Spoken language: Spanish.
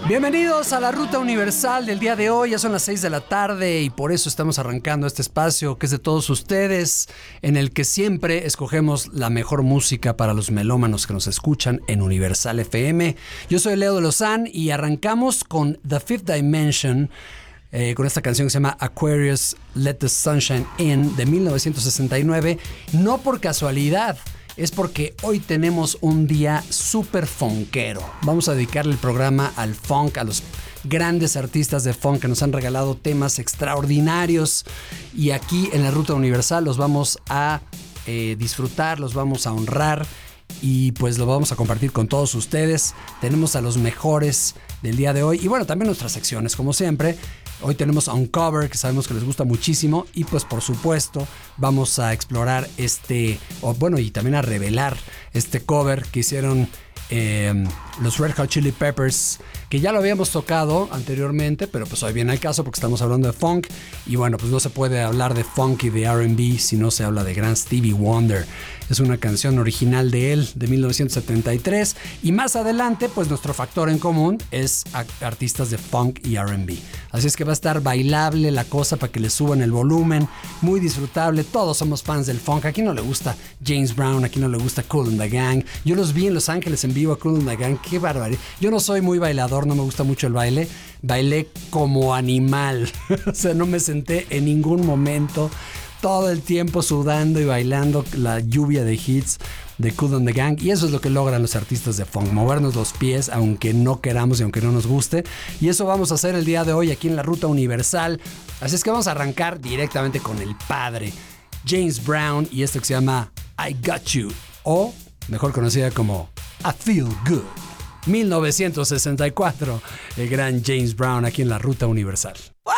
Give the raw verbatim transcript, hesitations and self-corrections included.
Bienvenidos a la Ruta Universal del día de hoy. Ya son las seis de la tarde y por eso estamos arrancando este espacio que es de todos ustedes, en el que siempre escogemos la mejor música para los melómanos que nos escuchan en Universal F M. Yo soy Leo de Lozán y arrancamos con The Fifth Dimension, eh, con esta canción que se llama Aquarius Let the Sunshine In de mil novecientos sesenta y nueve. No por casualidad, es porque hoy tenemos un día súper funkero. Vamos a dedicarle el programa al funk, a los grandes artistas de funk que nos han regalado temas extraordinarios. Y aquí en la Ruta Universal los vamos a eh, disfrutar, los vamos a honrar y pues lo vamos a compartir con todos ustedes. Tenemos a los mejores del día de hoy y bueno, también nuestras secciones como siempre. Hoy tenemos Uncover, que sabemos que les gusta muchísimo, y pues por supuesto vamos a explorar este, o bueno, y también a revelar este cover que hicieron eh, los Red Hot Chili Peppers, que ya lo habíamos tocado anteriormente, pero pues hoy viene al caso porque estamos hablando de funk, y bueno, pues no se puede hablar de funk y de R and B si no se habla de gran Stevie Wonder. Es una canción original de él, de mil novecientos setenta y tres, y más adelante, pues nuestro factor en común es a artistas de funk y R and B. Así es que va a estar bailable la cosa para que le suban el volumen, muy disfrutable. Todos somos fans del funk. Aquí no le gusta James Brown, aquí no le gusta Kool and the Gang. Yo los vi en Los Ángeles en vivo a Kool and the Gang, qué barbaridad. Yo no soy muy bailador, no me gusta mucho el baile. Bailé como animal, o sea, no me senté en ningún momento. Todo el tiempo sudando y bailando la lluvia de hits de Kool and the Gang, y eso es lo que logran los artistas de funk, movernos los pies aunque no queramos y aunque no nos guste, y eso vamos a hacer el día de hoy aquí en la Ruta Universal. Así es que vamos a arrancar directamente con el padre James Brown y esto que se llama I Got You, o mejor conocida como I Feel Good. mil novecientos sesenta y cuatro, el gran James Brown aquí en la Ruta Universal. ¡Wow!